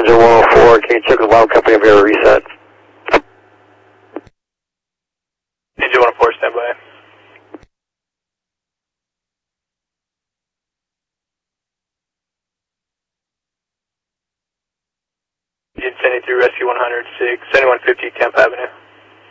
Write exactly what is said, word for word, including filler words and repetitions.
engine one oh four, can you check with Wild Company if you have a reset? Engine one oh four, stand by. Engine seventy-three, Rescue one hundred six, seventy-one fifty, Tenth Avenue.